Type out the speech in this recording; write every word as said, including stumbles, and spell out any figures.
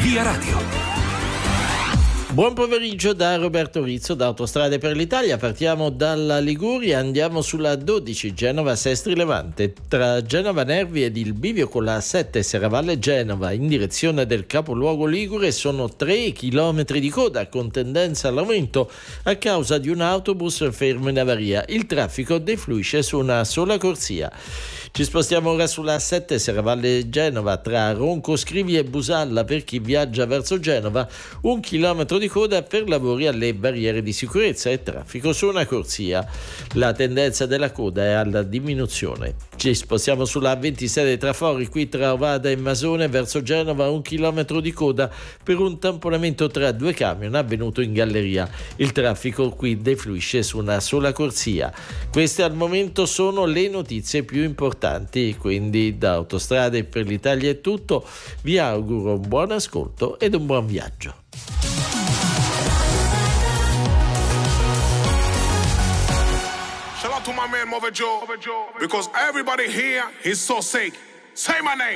Via Radio. Buon pomeriggio da Roberto Rizzo da Autostrade per l'Italia. Partiamo dalla Liguria, andiamo sulla dodici Genova-Sestri Levante. Tra Genova Nervi ed il bivio con la sette Serravalle Genova in direzione del capoluogo ligure sono tre chilometri di coda con tendenza all'aumento a causa di un autobus fermo in avaria. Il traffico defluisce su una sola corsia. Ci spostiamo ora sulla sette Serravalle Genova tra Ronco Scrivi e Busalla per chi viaggia verso Genova, un chilometro di coda per lavori alle barriere di sicurezza e traffico su una corsia. La tendenza della coda è alla diminuzione. Ci spostiamo sulla ventisei Trafori, qui tra Ovada e Masone verso Genova, un chilometro di coda per un tamponamento tra due camion avvenuto in galleria. Il traffico qui defluisce su una sola corsia. Queste al momento sono le notizie più importanti, quindi da Autostrade per l'Italia è tutto. Vi auguro un buon ascolto ed un buon viaggio. Shout out to my man Mother Joe, because everybody here is so sick. Say my name.